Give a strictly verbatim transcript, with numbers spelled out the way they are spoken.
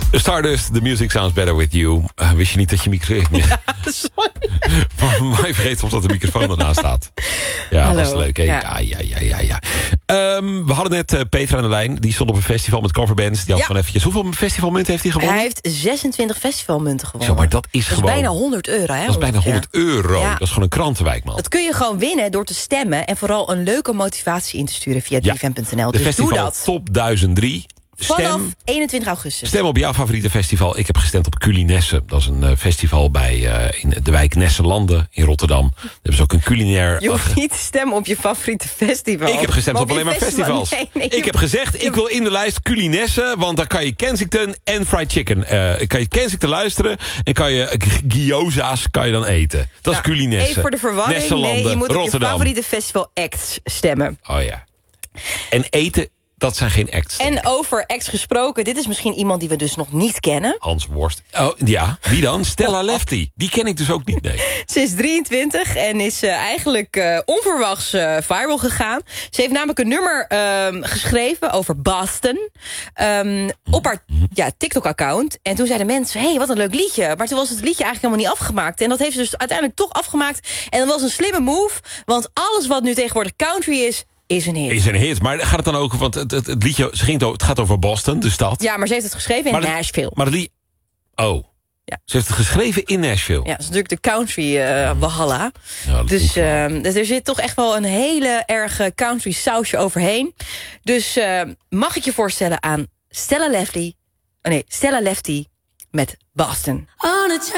Stardust, the music sounds better with you. Uh, wist je niet dat je microfoon... Ja, sorry. Maar je vergeet soms dat de microfoon ernaast staat. Ja, Hallo. dat is leuk. Hè? Ja. Ja. ja, ja, ja, ja. Um, we hadden net uh, Peter aan de lijn. Die stond op een festival met coverbands. Die had Ja. gewoon eventjes... Hoeveel festivalmunten heeft hij gewonnen? Hij heeft zesentwintig festivalmunten gewonnen. Zo, maar dat is dat gewoon... is bijna honderd euro, hè? Dat is bijna honderd euro. Ja. Dat is gewoon een krantenwijk, man. Dat kun je gewoon winnen door te stemmen... en vooral een leuke motivatie in te sturen via Ja. drie f m punt n l. De Dus festival doe dat. Top duizend drie. Vanaf Stem, eenentwintig augustus. stem op jouw favoriete festival. Ik heb gestemd op Culinesse. Dat is een uh, festival bij uh, in de wijk Nesselanden in Rotterdam. Daar hebben ze ook een culinair... Je hoeft niet te stemmen op je favoriete festival. Ik heb gestemd Maar op alleen maar festivals. Nee, nee, ik heb gezegd, ik wil in de lijst Culinesse... want dan kan je Kensington en fried chicken... Uh, kan je Kensington luisteren... en kan je uh, gyoza's kan je dan eten. Dat is Nou, Culinesse. even voor de verwarring. Nesselanden, Nee, je moet op je Rotterdam. favoriete festival acts stemmen. Oh ja. En eten, dat zijn geen acts. En over acts gesproken, dit is misschien iemand die we dus nog niet kennen. Hans Worst. Oh, ja, wie dan? Stella Lefty. Die ken ik dus ook niet, nee. Ze is drieëntwintig en is uh, eigenlijk uh, onverwachts uh, viral gegaan. Ze heeft namelijk een nummer um, geschreven over Boston... Um, op haar ja, TikTok-account. En toen zeiden mensen, hé, hey, wat een leuk liedje. Maar toen was het liedje eigenlijk helemaal niet afgemaakt. En dat heeft ze dus uiteindelijk toch afgemaakt. En dat was een slimme move, want alles wat nu tegenwoordig country is... is een hit. Is een hit, maar gaat het dan ook... want het, het, het liedje ze ging, het gaat over Boston, de stad. Ja, maar ze heeft het geschreven in maar het, Nashville. Maar het lied... Oh. Ja. Ze heeft het geschreven in Nashville. Ja, dat is natuurlijk de country uh, Walhalla. Ja, dat dus, uh, dus er zit toch echt wel een hele erge country sausje overheen. Dus uh, mag ik je voorstellen aan Stella Lefty... Oh nee, Stella Lefty met Boston. On a